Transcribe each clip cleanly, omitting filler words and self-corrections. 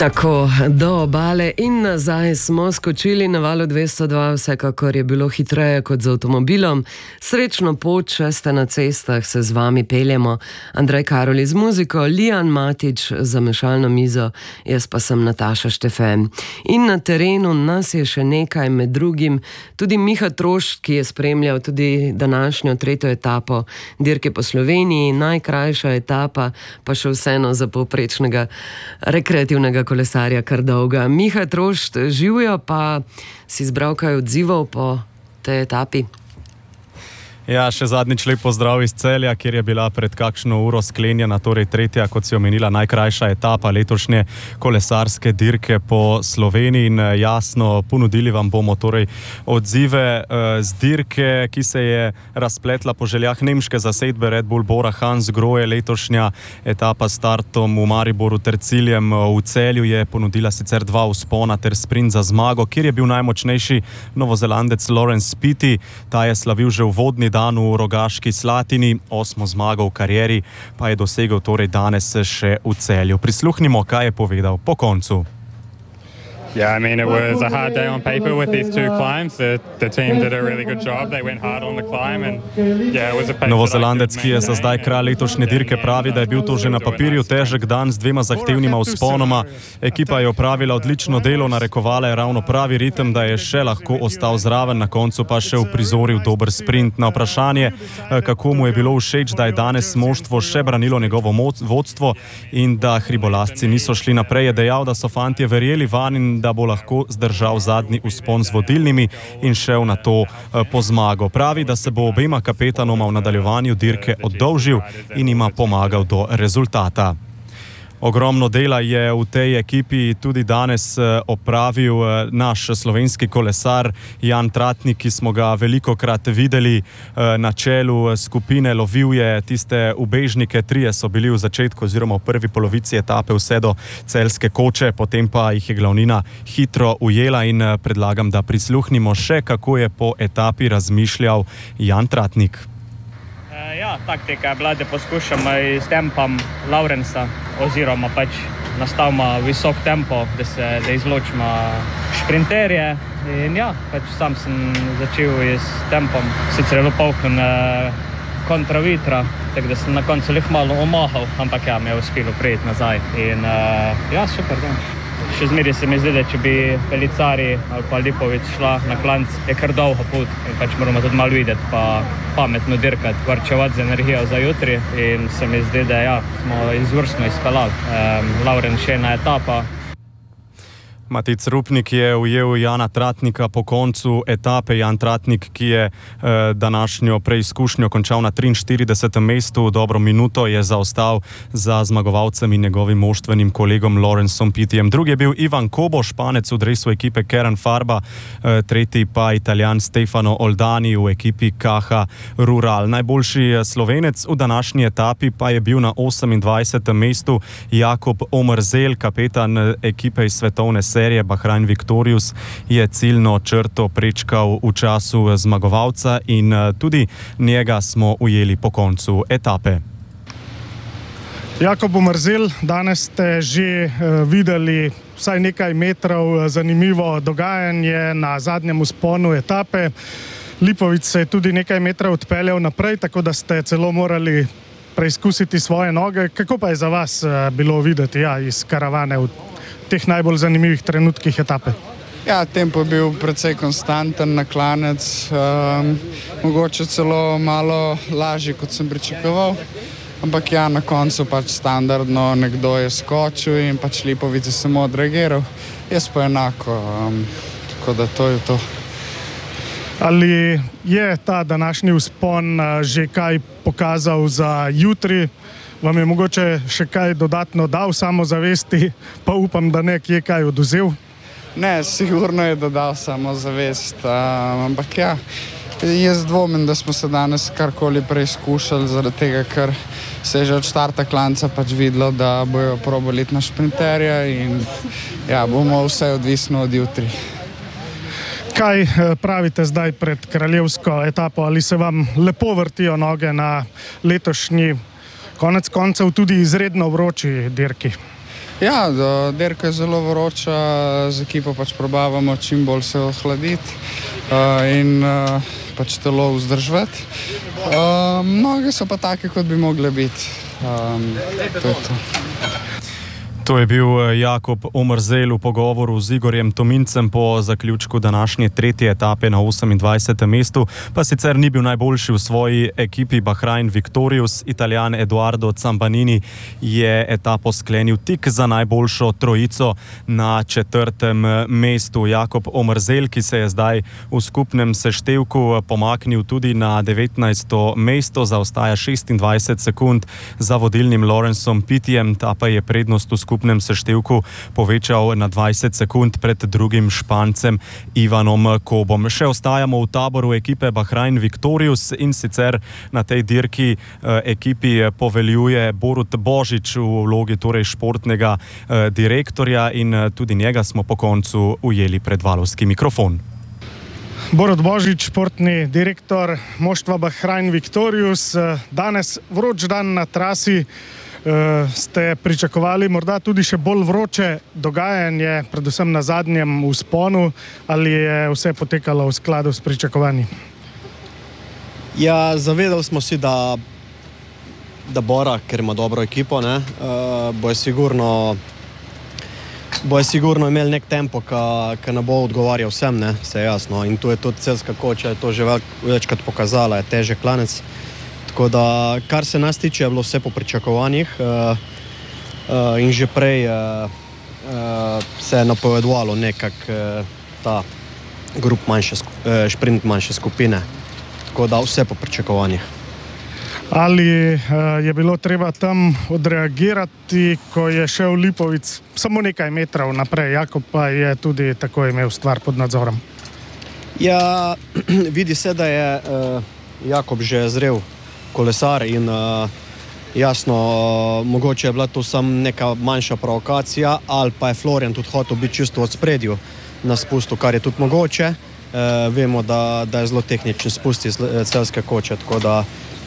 Tako, do obale in nazaj smo skočili na valu 202, vsekakor je bilo hitreje kot z avtomobilom. Srečno pot, če ste na cestah, se z vami peljemo. Andrej Karoli z muziko, Lijan Matič za mešalno mizo, jaz pa sem Nataša Štefe. In na terenu nas je še nekaj, med drugim tudi Miha Trošt, ki je spremljal tudi današnjo tretjo etapo dirke po Sloveniji, najkrajša etapa, pa še vseeno za povprečnega rekreativnega kolesarja kar dolga. Miha Trošt, živjo, pa si zbral kaj odzivov po tej etapi? Ja, še zadnjič lep pozdrav iz Celja, kjer je bila pred kakšno uro sklenjena, torej tretja, kot si omenila, najkrajša etapa letošnje kolesarske dirke po Sloveniji in jasno ponudili vam bomo torej odzive z dirke, ki se je razpletla po željah nemške zasedbe Red Bull Bora Hansgrohe. Letošnja etapa s startom v Mariboru ter ciljem v Celju je ponudila sicer dva vzpona ter sprint za zmago, kjer je bil najmočnejši Novozelandec Laurens Pity. Ta je slavil že v vodni dan v Rogaški Slatini, 8. zmago v karieri pa je dosegel torej danes še v Celju. Prisluhnimo, kaj je povedal po koncu. Yeah, I mean, it was a hard day on paper with these two climbs. The team did a really good job. They went hard on the climb and yeah, it was a pace. Novozelandec, ki je za zdaj kralj letošnje dirke, pravi, da je bil to že na papirju težek dan z dvema zahtevnima vzponoma. Ekipa je opravila odlično delo, narekovala je ravno pravi ritem, da je še lahko ostal zraven, na koncu pa še uprizoril dober sprint. Na vprašanje, kako mu je bilo všeč, da je danes moštvo še branilo njegovo vodstvo in da hribolazci niso šli naprej, je dejal, da so fantje verjeli vanj in da bo lahko zdržal zadnji vzpon z vodilnimi in šel na to po zmago. Pravi, da se bo obema kapetanoma v nadaljevanju dirke oddolžil in ima pomagal do rezultata. Ogromno dela je v tej ekipi tudi danes opravil naš slovenski kolesar Jan Tratnik, ki smo ga velikokrat videli na čelu skupine. Lovil je tiste ubežnike, 3 so bili v začetku oziroma v prvi polovici etape vse do Celjske Koče, potem pa jih je glavnina hitro ujela in predlagam, da prisluhnimo še, kako je po etapi razmišljal Jan Tratnik. Ja, taktika je bila, da poskušamo s tempom Laurensa oziroma pač nastavimo visok tempo, da izločimo šprinterje. In ja, pač sam sem začel s tempom, sicer je polken kontra vitra, tako da sem na koncu lih malo omahal, ampak ja, mi je uspelo prejeti nazaj. In ja, super, da. Še zmeri se mi zdi, da če bi Pelicari ali pa Lipovic šla na klanc, je kar dolgo pot in pač moramo tudi malo videti, pa pametno dirkati, varčevati z energijo za jutri in se mi zdi, da ja, smo izvrstno izpeljali. Lauren še ena etapa. Matic Rupnik je ujel Jana Tratnika po koncu etape. Jan Tratnik, ki je današnjo preizkušnjo končal na 43. mestu, dobro minuto je zaostal za zmagovalcem in njegovim moštvenim kolegom Laurensom Pityjem. Drugi je bil Ivan Kobo, Španec v dresu ekipe Keren Farba, tretji pa Italijan Stefano Oldani v ekipi Caja Rural. Najboljši Slovenec v današnji etapi pa je bil na 28. mestu Jakob Omerzel, kapetan ekipe iz svetovne serije Bahrain Victorious, je ciljno črto prečkal v času zmagovalca in tudi njega smo ujeli po koncu etape. Jakob Omerzel, danes ste že videli vsaj nekaj metrov zanimivo dogajanje na zadnjem vzponu etape. Lipovic se je tudi nekaj metrov odpeljal naprej, tako da ste celo morali preizkusiti svoje noge. Kako pa je za vas bilo videti iz karavane v teh najbolj zanimivih trenutkih etape? Ja, tempo je bil precej konstanten, naklanec, mogoče celo malo lažji, kot sem pričakoval. Ampak ja, na koncu pač standardno nekdo je skočil in pač Lipovic je samo odreagiral. Jaz pa enako, tako da to je to. Ali je ta današnji vzpon že kaj pokazal za jutri? Vam je mogoče še kaj dodatno dal samozavesti, pa upam, da nekje kaj oduzel? Ne, sigurno je dodal samozavest, ampak ja, jaz dvomim, da smo se danes karkoli preizkušali, zaradi tega, ker se je že od štarta klanca pač videlo, da bojo probali iti na šprinterja in ja, bomo vse odvisno od jutri. Kaj pravite zdaj pred kraljevsko etapo? Ali se vam lepo vrtijo noge na letošnji konec koncev tudi izredno vroči dirki? Ja, dirka je zelo vroča, z ekipo pač probavamo čim bolj se ohladiti in pač telo vzdržati. Mnoge so pa take, kot bi mogle biti. To je to. To je bil Jakob Omerzel v pogovoru z Igorjem Tomincem po zaključku današnje tretje etape na 28. mestu, pa sicer ni bil najboljši v svoji ekipi Bahrain Victorious. Italijan Edoardo Zambanini je etapo sklenil tik za najboljšo trojico na 4. mestu. Jakob Omerzel, ki se je zdaj v skupnem seštevku pomaknil tudi na 19. mesto, zaostaja 26 sekund za vodilnim Lawrenceom Pittyjem, ta pa je prednost v skupnem seštevku povečal na 20 sekund pred drugim Špancem Ivanom Kobom. Še ostajamo v taboru ekipe Bahrain Victorious in sicer na tej dirki ekipi poveljuje Borut Božič v vlogi torej športnega direktorja in tudi njega smo po koncu ujeli pred valovski mikrofon. Borut Božič, športni direktor moštva Bahrain Victorious. Danes vroč dan na trasi. Ste pričakovali morda tudi še bolj vroče dogajanje, predvsem na zadnjem vzponu, ali je vse potekalo v skladu s pričakovanji? Ja, zavedali smo si, da Bora, ker ima dobro ekipo, bojo sigurno imeli nek tempo, ki ne bo odgovarjal vsem, vse je jasno. In tu je tudi celska koča, je to že večkrat pokazala, je težek klanec. Tako da, kar se nas tiče, je bilo vse po pričakovanjih in že prej se je napovedovalo nekako ta šprint manjše skupine. Tako da, vse po pričakovanjih. Ali je bilo treba tam odreagirati, ko je šel Lipovic samo nekaj metrov naprej, Jakob pa je tudi tako imel stvar pod nadzorom? Ja, vidi se, da je Jakob že zrel kolesar in jasno, mogoče je bila to samo neka manjša provokacija ali pa je Florian tudi hotel biti čisto v spredju na spustu, kar je tudi mogoče. Vemo, da je zelo tehničen spust iz celske koče, tako da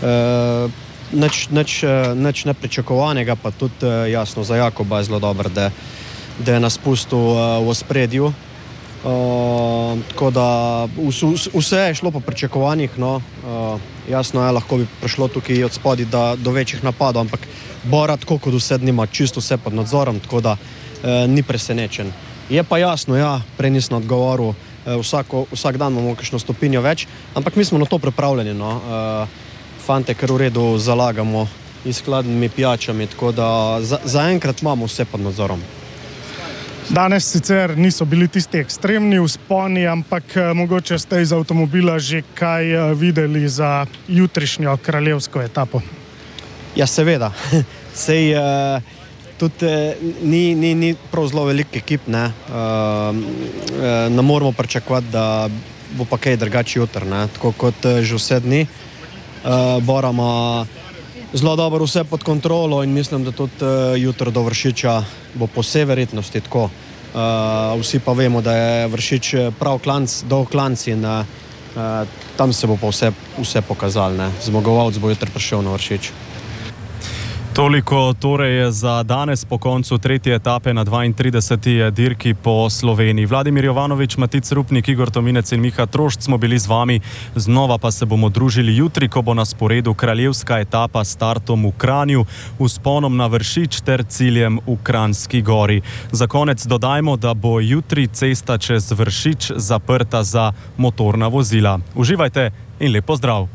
nič nepričakovanega, pa tudi jasno za Jakoba je zelo dobro, da je na spustu v spredju. Tako da vse je šlo po pričakovanjih, jasno je, lahko bi prišlo tukaj od spodaj do večjih napadov, ampak Bora tako kot vse nima čisto vse pod nadzorom, tako da ni presenečen. Je pa jasno, prej nisem odgovoril, vsak dan imamo kakšno stopinjo več, ampak mi smo na to pripravljeni, Fante kar v redu zalagamo s hladnimi pijačami, tako da zaenkrat imamo vse pod nadzorom. Danes sicer niso bili tisti ekstremni vzponi, ampak mogoče ste iz avtomobila že kaj videli za jutrišnjo kraljevsko etapo? Ja, seveda. Sej tudi ni prav zelo velik ekip, ne moramo pričakovati, da bo pa kaj drugače jutri, tako kot že vse dni. Bora ima zelo dobro vse pod kontrolo in mislim, da tudi jutro do Vršiča bo po vsej verjetnosti tako. Vsi pa vemo, da je Vršič prav klanc, dolg klanc in tam se bo pa vse pokazalo. Zmagovalec bo jutri prišel na Vršič. Toliko torej za danes po koncu tretje etape na 32. dirki po Sloveniji. Vladimir Jovanović, Matic Rupnik, Igor Tominec in Miha Trošt smo bili z vami. Znova pa se bomo družili jutri, ko bo na sporedu kraljevska etapa s startom v Kranju, vzponom na Vršič ter ciljem v Kranjski gori. Za konec dodajmo, da bo jutri cesta čez Vršič zaprta za motorna vozila. Uživajte in lep pozdrav!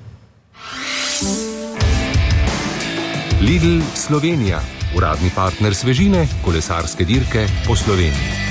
Lidl Slovenija, uradni partner svežine, kolesarske dirke po Sloveniji.